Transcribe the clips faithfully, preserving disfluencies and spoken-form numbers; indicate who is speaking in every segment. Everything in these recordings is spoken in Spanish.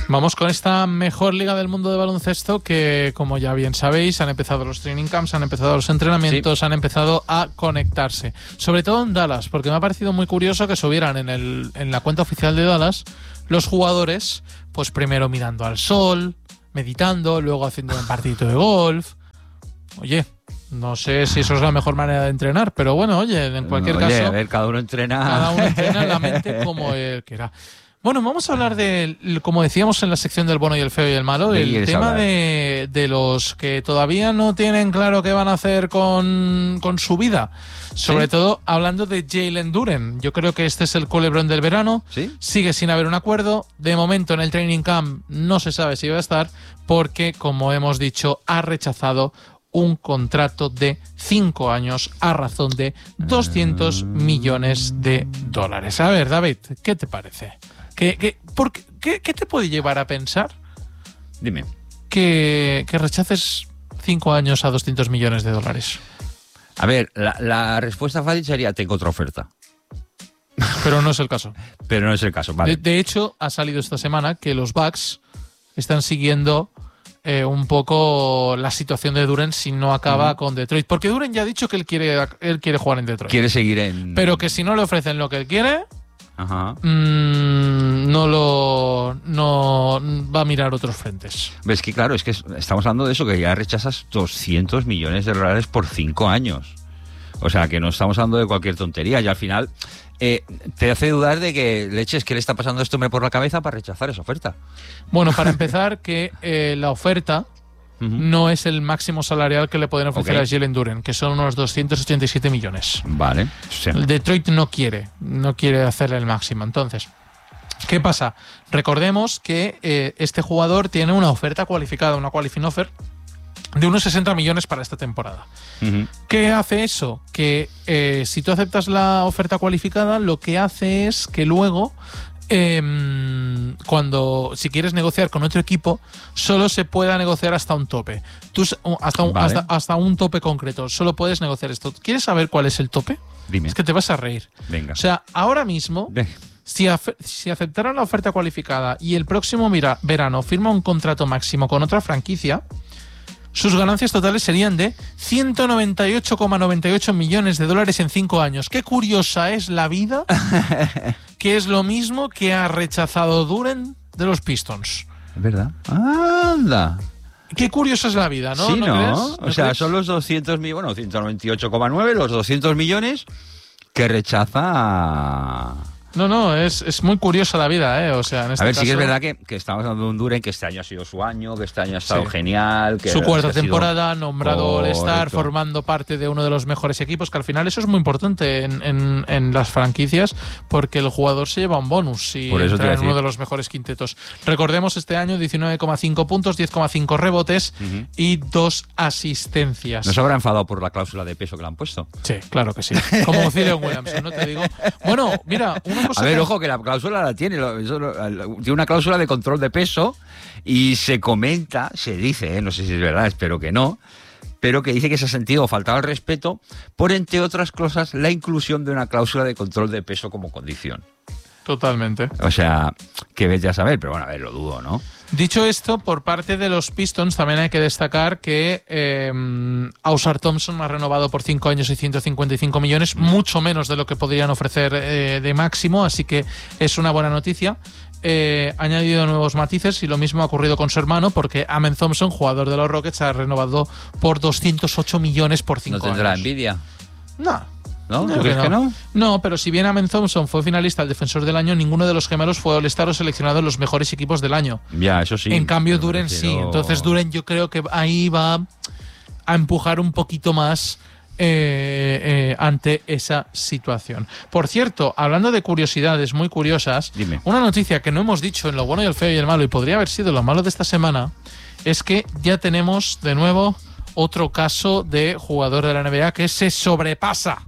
Speaker 1: Vamos con esta mejor liga del mundo de baloncesto que, como ya bien sabéis, han empezado los training camps, han empezado los entrenamientos, sí. han empezado a conectarse. Sobre todo en Dallas, porque me ha parecido muy curioso que subieran en, el, en la cuenta oficial de Dallas los jugadores, pues primero mirando al sol, meditando, luego haciendo un partidito de golf. Oye, no sé si eso es la mejor manera de entrenar, pero bueno, oye, en cualquier
Speaker 2: oye,
Speaker 1: caso...
Speaker 2: a ver, cada uno entrena...
Speaker 1: Cada uno entrena en la mente como él quiera. Bueno, vamos a hablar de, como decíamos en la sección del bueno y el feo y el malo, el tema de, de los que todavía no tienen claro qué van a hacer con, con su vida. Sobre ¿Sí? todo hablando de Jalen Duren. Yo creo que este es el culebrón del verano.
Speaker 2: ¿Sí?
Speaker 1: Sigue sin haber un acuerdo. De momento en el training camp no se sabe si va a estar porque, como hemos dicho, ha rechazado un contrato de cinco años a razón de doscientos millones de dólares. A ver, David, ¿qué te parece? ¿Qué, qué, por qué, qué, ¿Qué te puede llevar a pensar?
Speaker 2: Dime.
Speaker 1: Que, que rechaces cinco años a doscientos millones de dólares.
Speaker 2: A ver, la, la respuesta fácil sería tengo otra oferta.
Speaker 1: Pero no es el caso.
Speaker 2: Pero no es el caso, vale.
Speaker 1: De, de hecho, ha salido esta semana que los Bucks están siguiendo eh, un poco la situación de Duren si no acaba uh-huh. con Detroit. Porque Duren ya ha dicho que él quiere, él quiere jugar en Detroit.
Speaker 2: Quiere seguir en...
Speaker 1: Pero que si no le ofrecen lo que él quiere...
Speaker 2: Ajá.
Speaker 1: Mmm, no lo no va a mirar otros frentes.
Speaker 2: Ves que claro, es que estamos hablando de eso, que ya rechazas doscientos millones de dólares por cinco años. O sea, que no estamos hablando de cualquier tontería. Y al final eh, te hace dudar de que, leches, ¿qué le está pasando a este hombre por la cabeza para rechazar esa oferta?
Speaker 1: Bueno, para empezar, que eh, la oferta uh-huh. no es el máximo salarial que le pueden ofrecer okay. a Jalen Duren, que son unos doscientos ochenta y siete millones.
Speaker 2: Vale. Sí.
Speaker 1: El Detroit no quiere, no quiere hacerle el máximo. Entonces, ¿qué pasa? Recordemos que eh, este jugador tiene una oferta cualificada, una qualifying offer, de unos sesenta millones para esta temporada. Uh-huh. ¿Qué hace eso? Que eh, si tú aceptas la oferta cualificada, lo que hace es que luego... Eh, cuando si quieres negociar con otro equipo solo se pueda negociar hasta un tope. Tú hasta un, vale. hasta, hasta un tope concreto. Solo puedes negociar esto. ¿Quieres saber cuál es el tope?
Speaker 2: Dime.
Speaker 1: Es que te vas a reír.
Speaker 2: Venga.
Speaker 1: O sea, ahora mismo si, af- si aceptaran la oferta cualificada y el próximo mira, verano firma un contrato máximo con otra franquicia, sus ganancias totales serían de ciento noventa y ocho coma noventa y ocho millones de dólares en cinco años. Qué curiosa es la vida, que es lo mismo que ha rechazado Duren de los Pistons.
Speaker 2: Es verdad. ¡Anda!
Speaker 1: Qué curiosa es la vida, ¿no?
Speaker 2: Sí,
Speaker 1: ¿no?
Speaker 2: ¿no?
Speaker 1: ¿No
Speaker 2: o
Speaker 1: crees?
Speaker 2: sea, son los doscientos millones, bueno, ciento noventa y ocho coma nueve, los doscientos millones que rechaza...
Speaker 1: No, no, es, es muy curiosa la vida, ¿eh? O sea, en este
Speaker 2: A ver,
Speaker 1: caso...
Speaker 2: sí que es verdad que, que estamos hablando de un Duren que este año ha sido su año, que este año ha estado
Speaker 1: sí.
Speaker 2: genial. Que
Speaker 1: su cuarta
Speaker 2: que
Speaker 1: temporada,
Speaker 2: sido...
Speaker 1: nombrado All-Star, formando parte de uno de los mejores equipos, que al final eso es muy importante en, en, en las franquicias, porque el jugador se lleva un bonus si entra en uno de los mejores quintetos. Recordemos este año diecinueve coma cinco puntos, diez coma cinco rebotes uh-huh. y dos asistencias.
Speaker 2: ¿No se habrá enfadado por la cláusula de peso que le han puesto?
Speaker 1: Sí, claro que sí. Como Zion Williamson, ¿no te digo? Bueno, mira, una cosa...
Speaker 2: A ver,
Speaker 1: que...
Speaker 2: ojo, que la cláusula la tiene, tiene una cláusula de control de peso y se comenta, se dice, ¿eh? no sé si es verdad, espero que no, pero que dice que se ha sentido faltado al respeto por, entre otras cosas, la inclusión de una cláusula de control de peso como condición.
Speaker 1: Totalmente.
Speaker 2: O sea, que vete a saber, pero bueno, a ver, lo dudo, ¿no?
Speaker 1: Dicho esto, por parte de los Pistons también hay que destacar que eh, Ausar Thompson ha renovado por cinco años y ciento cincuenta y cinco millones, mucho menos de lo que podrían ofrecer eh, de máximo, así que es una buena noticia. Eh, ha añadido nuevos matices y lo mismo ha ocurrido con su hermano, porque Amen Thompson, jugador de los Rockets, ha renovado por doscientos ocho millones por cinco años.
Speaker 2: ¿No tendrá envidia?
Speaker 1: No.
Speaker 2: ¿No?
Speaker 1: No,
Speaker 2: ¿Tú crees
Speaker 1: no.
Speaker 2: que no?
Speaker 1: No, pero si bien Amen Thompson fue finalista al Defensor del Año, ninguno de los gemelos fue All-Star o seleccionado en los mejores equipos del año.
Speaker 2: Ya, eso sí.
Speaker 1: En cambio,
Speaker 2: pero
Speaker 1: Duren
Speaker 2: prefiero...
Speaker 1: sí. Entonces, Duren yo creo que ahí va a empujar un poquito más eh, eh, ante esa situación. Por cierto, hablando de curiosidades muy curiosas,
Speaker 2: Dime.
Speaker 1: Una noticia que no hemos dicho en lo bueno y el feo y el malo, y podría haber sido lo malo de esta semana, es que ya tenemos de nuevo otro caso de jugador de la N B A que se sobrepasa.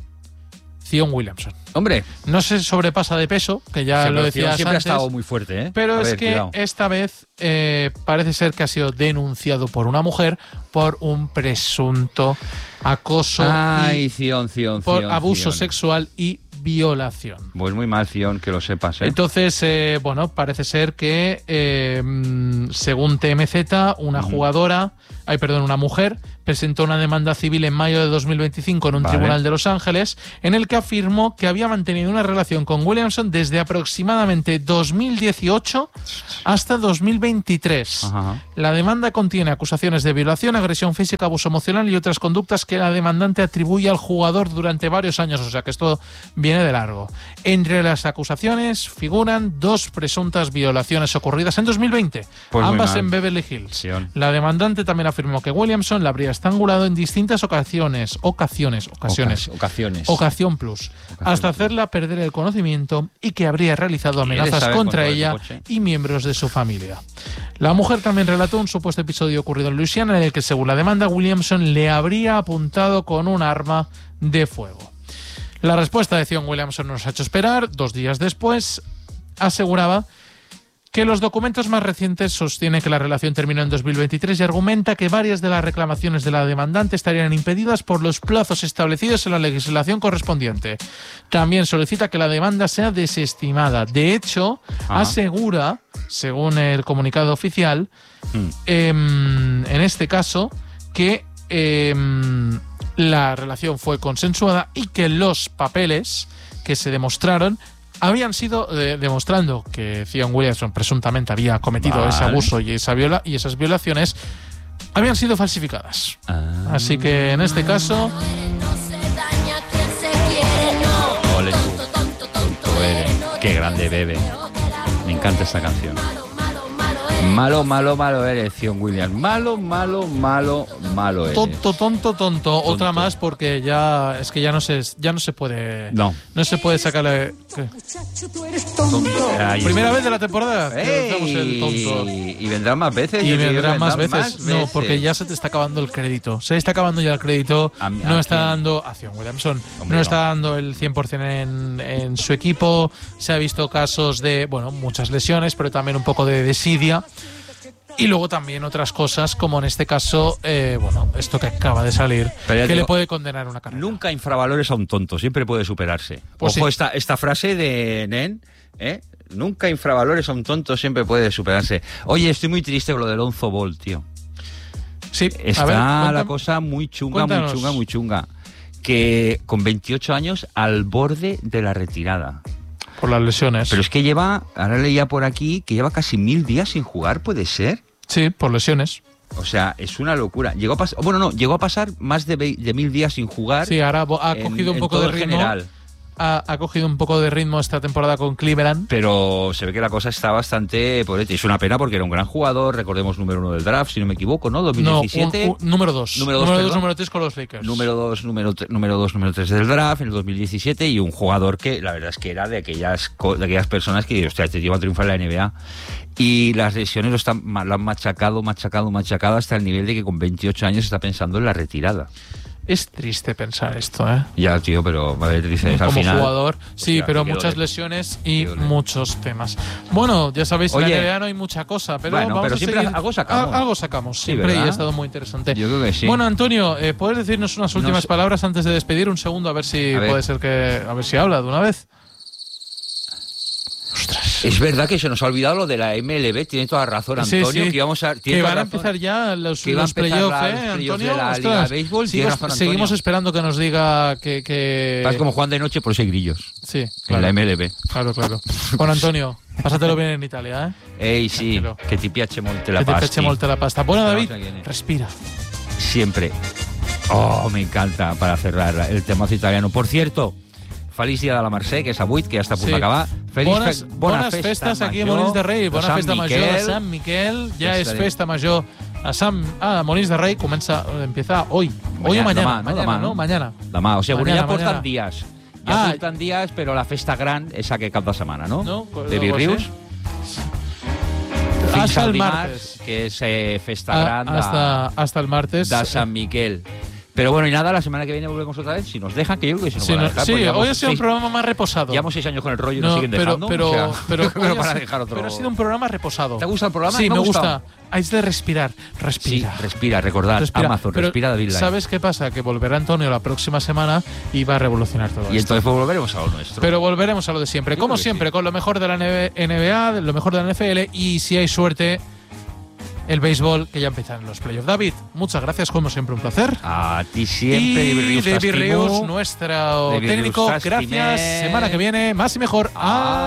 Speaker 1: Zion Williamson.
Speaker 2: Hombre.
Speaker 1: No se sobrepasa de peso, que ya
Speaker 2: sí,
Speaker 1: lo decías
Speaker 2: siempre
Speaker 1: antes.
Speaker 2: ha estado muy fuerte, ¿eh?
Speaker 1: Pero
Speaker 2: a
Speaker 1: es
Speaker 2: ver,
Speaker 1: que
Speaker 2: cuidado.
Speaker 1: esta vez eh, parece ser que ha sido denunciado por una mujer por un presunto acoso
Speaker 2: Ay,
Speaker 1: y
Speaker 2: Zion, Zion,
Speaker 1: por
Speaker 2: Zion,
Speaker 1: abuso
Speaker 2: Zion.
Speaker 1: sexual y violación.
Speaker 2: Pues muy mal, Zion, que lo sepas, ¿eh?
Speaker 1: Entonces, eh, bueno, parece ser que, eh, según T M Z, una uh-huh. jugadora, ay, perdón, una mujer, presentó una demanda civil en mayo de dos mil veinticinco en un vale. tribunal de Los Ángeles, en el que afirmó que había mantenido una relación con Williamson desde aproximadamente dos mil dieciocho hasta dos mil veintitrés. Uh-huh. La demanda contiene acusaciones de violación, agresión física, abuso emocional y otras conductas que la demandante atribuye al jugador durante varios años, o sea que esto viene de largo. Entre las acusaciones figuran dos presuntas violaciones ocurridas en dos mil veinte, pues ambas en Beverly Hills. Sí. La demandante también afirmó que Williamson la habría estrangulado en distintas ocasiones, ocasiones, ocasiones,
Speaker 2: ocasiones,
Speaker 1: ocasión plus, ocasión hasta hacerla perder el conocimiento y que habría realizado amenazas contra ella y miembros de su familia. La mujer también relató un supuesto episodio ocurrido en Luisiana en el que, según la demanda, Williamson le habría apuntado con un arma de fuego. La respuesta de Zion Williamson nos ha hecho esperar. Dos días después, aseguraba que los documentos más recientes sostienen que la relación terminó en dos mil veintitrés y argumenta que varias de las reclamaciones de la demandante estarían impedidas por los plazos establecidos en la legislación correspondiente. También solicita que la demanda sea desestimada. De hecho, Ajá. asegura, según el comunicado oficial, mm. eh, en este caso, que eh, la relación fue consensuada y que los papeles que se demostraron habían sido eh, demostrando que Zion Williamson presuntamente había cometido vale. ese abuso y, esa viola, y esas violaciones habían sido falsificadas. Ah. Así que en este caso...
Speaker 2: Ole tú. Qué grande bebe. Me encanta esta canción. Malo, malo, malo eres, Zion Williams. Malo, malo, malo, malo eres.
Speaker 1: Tonto, tonto, tonto. Otra más porque ya es que ya no se ya no se puede.
Speaker 2: No.
Speaker 1: No se puede sacarle. Primera vez de la temporada.
Speaker 2: ¡Ey!
Speaker 1: El tonto.
Speaker 2: Y vendrán más veces.
Speaker 1: Y vendrán más veces. más veces. No, porque ya se te está acabando el crédito. Se está acabando ya el crédito. A mí, no a está quién? dando a Zion Williamson. Hombre, no está no. dando el cien por ciento en, en su equipo. Se ha visto casos de, bueno, muchas lesiones, pero también un poco de desidia. Y luego también otras cosas, como en este caso, eh, bueno, esto que acaba de salir, que digo, le puede condenar una carrera.
Speaker 2: Nunca infravalores a un tonto, siempre puede superarse. Pues Ojo, sí. esta, esta frase de Nen, ¿eh? Nunca infravalores a un tonto, siempre puede superarse. Oye, estoy muy triste con lo de Lonzo Ball, tío.
Speaker 1: Sí,
Speaker 2: está
Speaker 1: a ver,
Speaker 2: cuéntame, la cosa muy chunga, cuéntanos. muy chunga, muy chunga. Que con veintiocho años al borde de la retirada.
Speaker 1: Por las lesiones.
Speaker 2: Pero es que lleva, ahora leía por aquí, que lleva casi mil días sin jugar, ¿puede ser?
Speaker 1: Sí, por lesiones.
Speaker 2: O sea, es una locura. Llegó a pasar, bueno, no, llegó a pasar más de, de mil días sin jugar.
Speaker 1: Sí, ahora ha cogido en, un poco de ritmo. General. Ha, ha cogido un poco de ritmo esta temporada con Cleveland.
Speaker 2: Pero se ve que la cosa está bastante... Es una pena porque era un gran jugador, recordemos número uno del draft, si no me equivoco, ¿no? dos mil diecisiete.
Speaker 1: No, un, un, número dos.
Speaker 2: Número dos,
Speaker 1: número, dos número tres con los Lakers.
Speaker 2: Número dos, número, número dos, número tres del draft en el dos mil diecisiete y un jugador que la verdad es que era de aquellas, de aquellas personas que, hostia, este tío va a triunfar en la N B A. Y las lesiones lo, están, lo han machacado, machacado, machacado hasta el nivel de que con veintiocho años está pensando en la retirada.
Speaker 1: Es triste pensar esto, ¿eh?
Speaker 2: Ya, tío, pero a ver, dices,
Speaker 1: como
Speaker 2: al final,
Speaker 1: jugador, sí, pero muchas
Speaker 2: de...
Speaker 1: lesiones y muchos temas. Bueno, ya sabéis, en la N B A no hay mucha cosa, pero
Speaker 2: bueno,
Speaker 1: vamos
Speaker 2: pero
Speaker 1: a
Speaker 2: siempre
Speaker 1: seguir.
Speaker 2: algo sacamos.
Speaker 1: Algo sacamos, siempre,
Speaker 2: sí,
Speaker 1: y ha estado muy interesante.
Speaker 2: Yo creo que sí.
Speaker 1: Bueno, Antonio, eh, ¿puedes decirnos unas últimas no sé. palabras antes de despedir? Un segundo, a ver si a ver. puede ser que... A ver si habla de una vez. Ostras.
Speaker 2: Es verdad que se nos ha olvidado lo de la M L B, tiene toda razón Antonio,
Speaker 1: sí, sí.
Speaker 2: que íbamos a
Speaker 1: que van a empezar ya los, los playoffs, ¿eh, Antonio?
Speaker 2: De la
Speaker 1: Ostras,
Speaker 2: Liga de Béisbol,
Speaker 1: sigo,
Speaker 2: razón, Antonio.
Speaker 1: Seguimos esperando que nos diga que... que...
Speaker 2: Estás como Juan de noche por seis grillos.
Speaker 1: Sí,
Speaker 2: claro. En la M L B.
Speaker 1: Claro, claro. Bueno, Antonio, pásatelo bien en Italia, ¿eh?
Speaker 2: Ey, sí, Tranquilo. Que ti piace molte la
Speaker 1: pasta. Que ti piace molte la pasta. Bueno, David, respira.
Speaker 2: Siempre. Oh, me encanta para cerrar el temazo italiano. Por cierto, feliç dia de la Mercè, que és avui, que ja està a punt sí. d'acabar.
Speaker 1: Bones,
Speaker 2: fe, bona
Speaker 1: bones festes aquí a Molins de Rei. Bona festa Miquel, major de Sant Miquel. Ja és festa major a Sant ah, Molins de Rei. Comença, empieza hoy. Mañana, hoy o mañana.
Speaker 2: Demà, no,
Speaker 1: mañana,
Speaker 2: demà,
Speaker 1: no? Mañana.
Speaker 2: Demà. O sigui,
Speaker 1: mañana,
Speaker 2: ja porten dies. Ja
Speaker 1: ah,
Speaker 2: porten dies, però la festa gran és aquest cap de setmana, no?
Speaker 1: No, pues,
Speaker 2: de Virrius. Fins
Speaker 1: hasta
Speaker 2: al
Speaker 1: el
Speaker 2: dimarts,
Speaker 1: martes.
Speaker 2: que és eh, festa
Speaker 1: a,
Speaker 2: gran de,
Speaker 1: hasta, hasta el martes.
Speaker 2: de Sant Miquel. Pero bueno, y nada, la semana que viene volvemos otra vez. Si nos dejan, que yo creo que si nos
Speaker 1: Sí,
Speaker 2: van a
Speaker 1: no-
Speaker 2: dejar.
Speaker 1: sí,
Speaker 2: pues llevamos
Speaker 1: hoy ha sido un
Speaker 2: seis-
Speaker 1: programa más reposado.
Speaker 2: Llevamos seis años con el rollo y
Speaker 1: No,
Speaker 2: nos siguen
Speaker 1: pero,
Speaker 2: dejando.
Speaker 1: pero,
Speaker 2: o sea,
Speaker 1: pero,
Speaker 2: creo que
Speaker 1: hoy
Speaker 2: van
Speaker 1: ha
Speaker 2: a
Speaker 1: sido-
Speaker 2: dejar otro.
Speaker 1: pero ha sido un programa reposado.
Speaker 2: ¿Te gusta el programa?
Speaker 1: Sí, me,
Speaker 2: ha
Speaker 1: gusta.
Speaker 2: gustado.
Speaker 1: Hay de respirar.
Speaker 2: Sí,
Speaker 1: Respira.
Speaker 2: respira, recordad.
Speaker 1: Respira.
Speaker 2: Amazon,
Speaker 1: Pero,
Speaker 2: respira David Line.
Speaker 1: ¿sabes qué pasa? Que volverá Antonio la próxima semana y va a revolucionar todo
Speaker 2: Y
Speaker 1: esto.
Speaker 2: entonces pues volveremos a lo nuestro.
Speaker 1: Pero volveremos a lo de siempre.
Speaker 2: Yo
Speaker 1: Como
Speaker 2: creo que
Speaker 1: siempre,
Speaker 2: sí.
Speaker 1: con lo mejor de la N B A, lo mejor de la N F L y, si hay suerte, el béisbol, que ya empiezan los playoffs. David, muchas gracias, como siempre, un placer.
Speaker 2: A ti siempre,
Speaker 1: y David Rius,
Speaker 2: Rius,
Speaker 1: nuestro
Speaker 2: David
Speaker 1: técnico,
Speaker 2: Rius,
Speaker 1: gracias.
Speaker 2: Tastimer.
Speaker 1: Semana que viene, más y mejor.
Speaker 2: Ah.